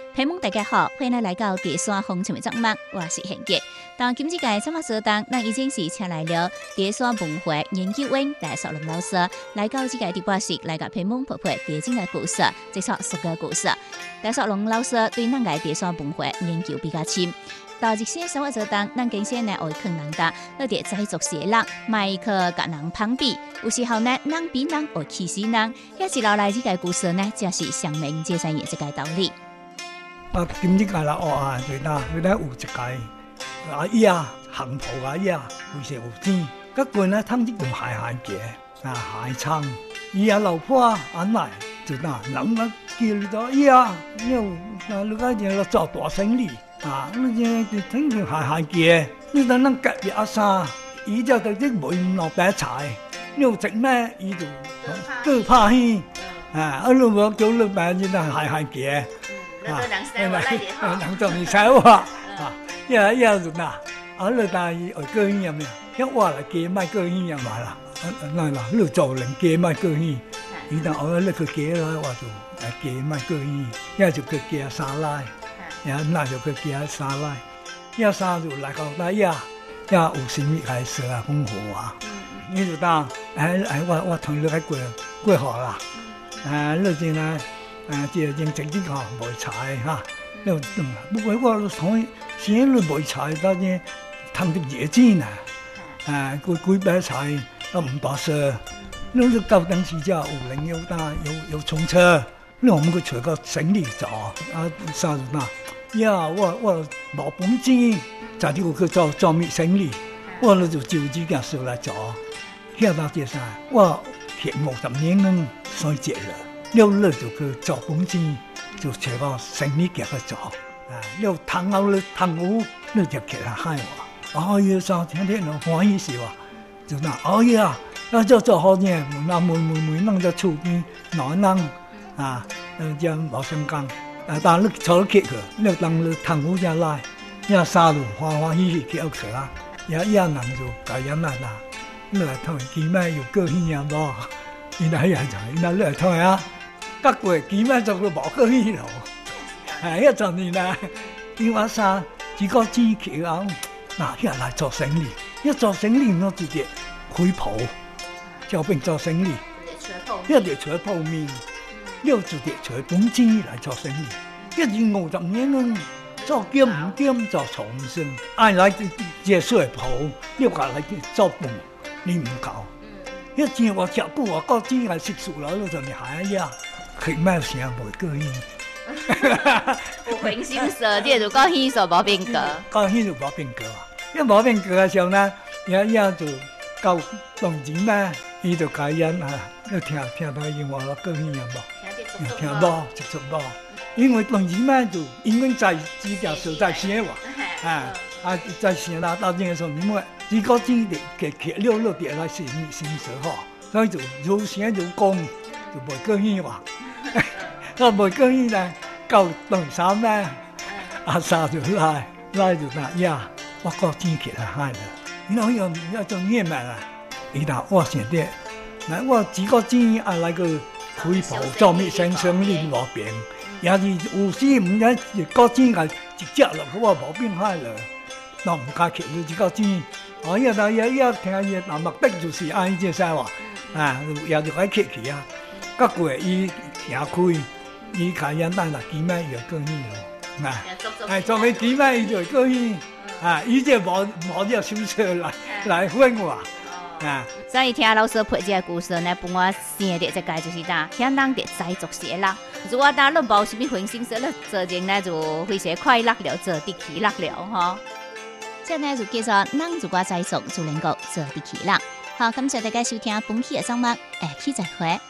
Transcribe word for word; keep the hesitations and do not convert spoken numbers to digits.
朋友们大家好，欢迎来到第三风趣的节目，我是贤杰。当今次嘅节目所当，咱已经是请来了第三文化研究院戴淑龙老师来到这个直播室，来甲朋友们婆婆第正嘅故事，介绍十个故事。戴淑龙老师对咱嘅第三文化研究比较深。到这些生活所当，咱经常呢会劝人家，要伫在做事人，卖去甲人攀比。有时候呢，人比人会气死人。也是留来这个故事呢，正是上明这三年这个道理。 啊，今日来啦学啊，对啦，对啦有一个啊伊啊行铺啊伊啊，有时有钱，甲棍啊趁一种海海嘅啊海仓，伊啊老婆啊安来就那人啊叫你到伊啊，又啊你家就做大生意啊，你就趁住海海嘅，你等咱隔壁阿三，伊就直接卖落白菜，你有食咩伊就都怕去啊，啊你无叫你白就那海海嘅。 那个人生活来的哈， 人做你生活啊，呀呀就那，啊你但係外高興有咩？一話嚟寄賣高興有埋啦，嗱嗱，你做人寄賣高興，而但我呢個寄來話就係寄賣高興，一就佢寄沙拉，呀那就佢寄沙拉，一沙就嚟講嗱呀，呀有什麼係食啊豐富啊，你就當誒誒我我同你喺過過河啦，誒你見啦。啊，即係認真啲講賣菜嚇，又不過我從先嚟賣菜，當然貪啲野錢啊，啊，佢佢擺菜都唔多數，你就夠當時就有零有單有有重車，你我們佢除個生意做，啊，啥子呐？呀，我我冇本錢，就呢個佢做做咩生意，我就就自己嘅數嚟做，聽到這啥，我學五十年啦，所以接了。了了就去做工錢，就找個生意夾去做。啊，了貪out了貪污，了就其他害我。哎呀，上天天人歡喜死我，就那哎呀，那就做好嘢，那每每每弄就出邊哪弄啊，誒就冇相干。啊，但你做結個，了當你貪污下來，呀沙路歡歡喜喜去屋企啊，呀呀人就改樣啦啦，你來睇見咩有個現象咯，原來係就係那你來睇啊。各國幾萬做到冇個呢度，係一陣年啦。電話曬自個支橋啊，嗱一嚟做生意，一做生意我直接開鋪，就變做生意，一條除鋪面，又直接除工資嚟做生意，一年五十年啦，做兼唔兼做重生，愛嚟接水鋪，又話嚟做半你唔夠，一錢我食不我個錢係食素啦，嗰陣你係呀。佢咩成無個意， 有榮心社，即係就講希數冇變過， 講希數冇變過啊！一冇變過嘅時候呢，一一就夠動錢咩，伊就解人啊！你聽聽到英話咯，個意有冇？聽到接觸到，因為動錢咩就因為在自己所在寫喎，啊啊在寫啦，到呢個時候因為自個錢嘅嘅嘅六六點來寫寫寫嗬，所以就有寫有講就冇個意話。我每個月呢，夠兩三呢，阿三就來，來就那呀，我個錢起來害了。然後又要做嘢咩啦？伊話我現在，嗱我幾個錢啊來個開鋪做咩生生意冇變，也是有時唔係一個錢係直接落去我冇變害了，我唔加起你幾個錢。我依家也也聽嘢，那目的就是按這些話，啊，也就喺客氣啊，各個伊行開。伊開人單啦，幾萬有個億咯，啊，係做佢幾萬有個億，啊，伊就冇冇啲小車來來分我，啊。 所以聽老師配這個故事呢，幫我想到這個就是呾，聽人哋在做事啦。如果呾你冇什麼分心事，你做人呢就非常快樂了，做得起樂了吼。這呢就叫做人如果在做，就能夠做得起樂。好，感謝大家收聽本期嘅節目，下期再會。